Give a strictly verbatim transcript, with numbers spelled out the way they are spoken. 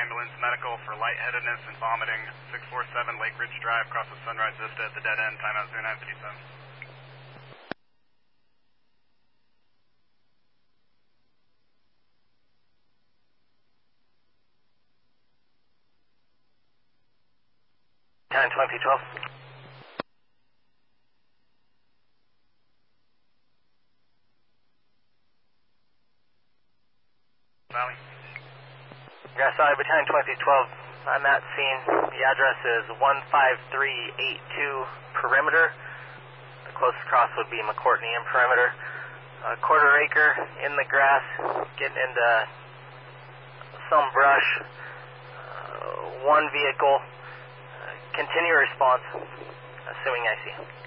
ambulance medical for lightheadedness and vomiting. six four seven Lake Ridge Drive, across the Sunrise Vista at the dead end, timeout zero nine fifty seven. ten twenty twelve. Valley. Yeah, sorry, Battalion twenty twelve. I'm at scene. The address is one five three eight two Perimeter. The closest cross would be McCourtney and Perimeter. A quarter acre in the grass, getting into some brush. Uh, one vehicle. Uh, continue response, assuming I see.